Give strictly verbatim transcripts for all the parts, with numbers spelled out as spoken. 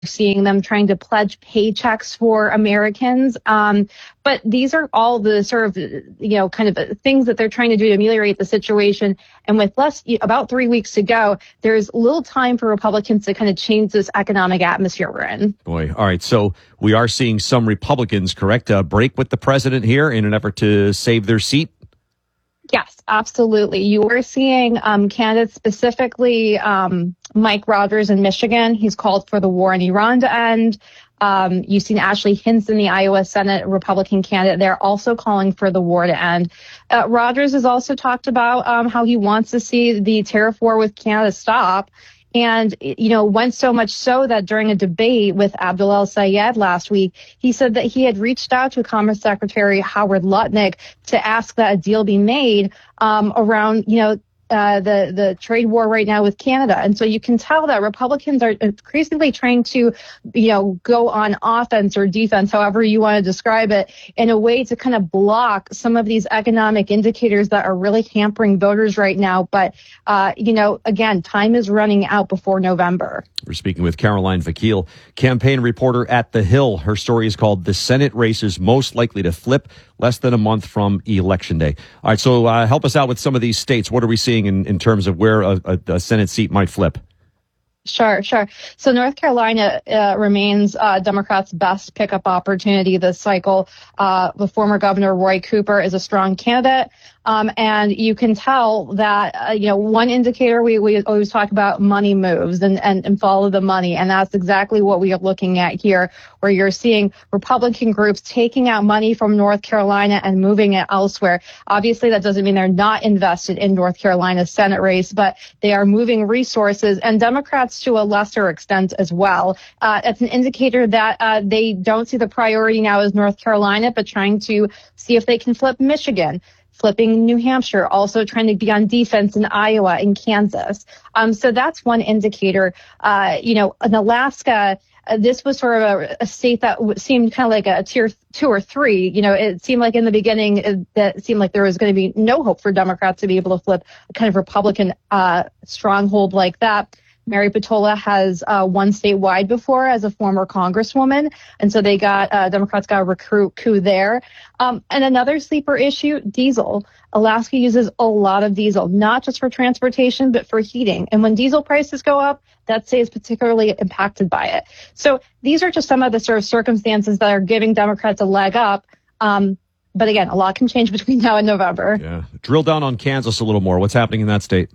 seeing them trying to pledge paychecks for Americans. Um, but these are all the sort of, you know, kind of things that they're trying to do to ameliorate the situation. And with less, about three weeks to go, there's little time for Republicans to kind of change this economic atmosphere we're in. Boy, all right. So we are seeing some Republicans, correct, uh, break with the president here in an effort to save their seat. Yes, absolutely. You are seeing um, candidates, specifically um, Mike Rogers in Michigan. He's called for the war in Iran to end. Um, you've seen Ashley Hinson, the Iowa Senate Republican candidate. They're also calling for the war to end. Uh, Rogers has also talked about um, how he wants to see the tariff war with Canada stop. And, you know, went so much so that during a debate with Abdul El-Sayed last week, he said that he had reached out to Commerce Secretary Howard Lutnick to ask that a deal be made um, around, you know, Uh, the, the trade war right now with Canada. And so you can tell that Republicans are increasingly trying to, you know, go on offense or defense, however you want to describe it, in a way to kind of block some of these economic indicators that are really hampering voters right now. But, uh, you know, again, time is running out before November. We're speaking with Caroline Vakil, campaign reporter at The Hill. Her story is called "The Senate Race is Most Likely to Flip," less than a month from Election Day. All right, so uh, help us out with some of these states. What are we seeing in, in terms of where a, a, a Senate seat might flip? Sure, sure. So North Carolina uh, remains uh, Democrats' best pickup opportunity this cycle. Uh, the former Governor Roy Cooper is a strong candidate. Um, and you can tell that, uh, you know, one indicator we, we always talk about, money moves and, and, and follow the money. And that's exactly what we are looking at here, where you're seeing Republican groups taking out money from North Carolina and moving it elsewhere. Obviously, that doesn't mean they're not invested in North Carolina's Senate race, but they are moving resources, and Democrats to a lesser extent as well. Uh, it's an indicator that uh, they don't see the priority now as North Carolina, but trying to see if they can flip Michigan, flipping New Hampshire, also trying to be on defense in Iowa and Kansas. Um, so that's one indicator. Uh, you know, in Alaska, uh, this was sort of a, a state that w- seemed kind of like a tier two or three. You know, it seemed like in the beginning it, that it seemed like there was going to be no hope for Democrats to be able to flip a kind of Republican uh, stronghold like that. Mary Patola has uh, won statewide before as a former congresswoman, and so they got uh, Democrats got a recruit coup there. Um, and another sleeper issue, diesel. Alaska uses a lot of diesel, not just for transportation, but for heating. And when diesel prices go up, that state is particularly impacted by it. So these are just some of the sort of circumstances that are giving Democrats a leg up. Um, but again, a lot can change between now and November. Yeah. Drill down on Kansas a little more. What's happening in that state?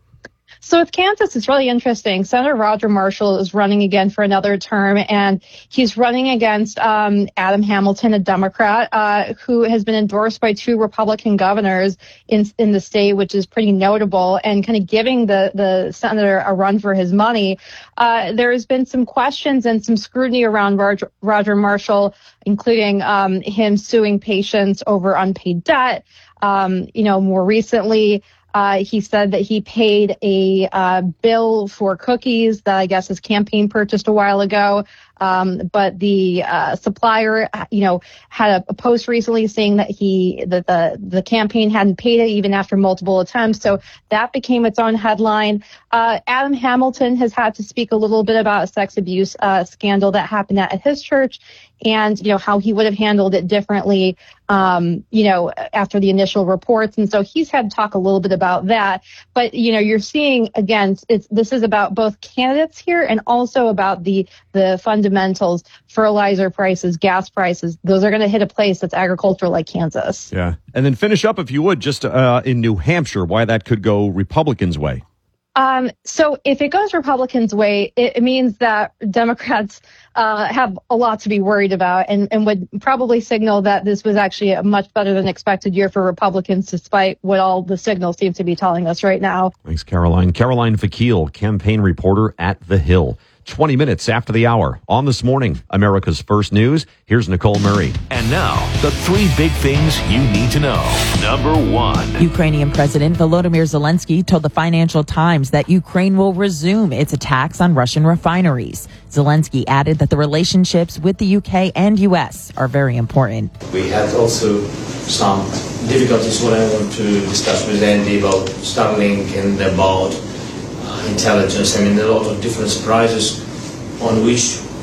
So with Kansas, it's really interesting. Senator Roger Marshall is running again for another term, and he's running against um, Adam Hamilton, a Democrat, uh, who has been endorsed by two Republican governors in in the state, which is pretty notable, and kind of giving the, the senator a run for his money. Uh, there has been some questions and some scrutiny around Roger, Roger Marshall, including um, him suing patients over unpaid debt. Um, you know, more recently, Uh, he said that he paid a uh, bill for cookies that I guess his campaign purchased a while ago. Um, but the uh, supplier, you know, had a, a post recently saying that he that the the campaign hadn't paid it even after multiple attempts. So that became its own headline. Uh, Adam Hamilton has had to speak a little bit about a sex abuse uh, scandal that happened at his church, and you know how he would have handled it differently, um, you know, after the initial reports. And so he's had to talk a little bit about that. But you know, you're seeing again, it's this is about both candidates here and also about the the fundamentals, fertilizer prices, gas prices. Those are going to hit a place that's agricultural like Kansas. Yeah. And then finish up, if you would, just uh, in New Hampshire, why that could go Republicans' way. Um, so if it goes Republicans' way, it, it means that Democrats uh, have a lot to be worried about, and, and would probably signal that this was actually a much better than expected year for Republicans, despite what all the signals seem to be telling us right now. Thanks, Caroline. Caroline Vakil, campaign reporter at The Hill. twenty minutes after the hour on This Morning, America's First News. Here's Nicole Murray. And now, the three big things you need to know. Number one. Ukrainian President Volodymyr Zelensky told the Financial Times that Ukraine will resume its attacks on Russian refineries. Zelensky added that the relationships with the U K and U S are very important. We had also some difficulties what I want to discuss with Andy about Starlink and about intelligence. I mean, a lot of different surprises on which